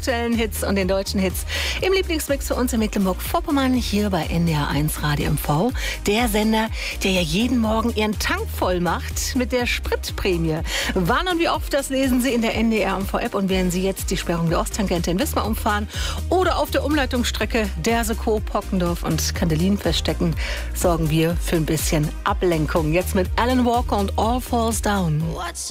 aktuellen Hits und den deutschen Hits im Lieblingsmix für uns in Mecklenburg-Vorpommern hier bei NDR1 Radio MV. Der Sender, der ja jeden Morgen Ihren Tank voll macht mit der Spritprämie. Wann und wie oft, das lesen Sie in der NDR MV-App. Und werden Sie jetzt die Sperrung der Osttangente in Wismar umfahren oder auf der Umleitungsstrecke Derse-Koop, Pockendorf und Kandelin feststecken, sorgen wir für ein bisschen Ablenkung. Jetzt mit Alan Walker und All Falls Down.